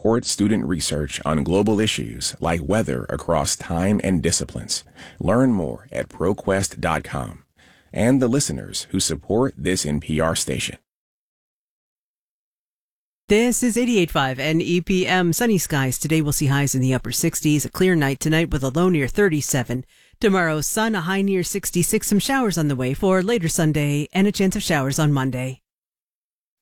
support student research on global issues like weather across time and disciplines. Learn more at ProQuest.com. And the listeners who support this NPR station. This is 88.5 NEPM. Sunny skies. Today we'll see highs in the upper 60s. A clear night tonight with a low near 37. Tomorrow, sun, a high near 66. Some showers on the way for later Sunday and a chance of showers on Monday.